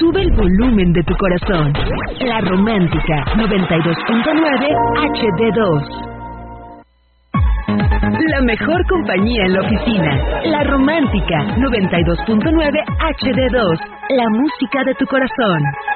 Sube el volumen de tu corazón. La Romántica 92.9 HD2. La mejor compañía en la oficina. La Romántica 92.9 HD2. La música de tu corazón.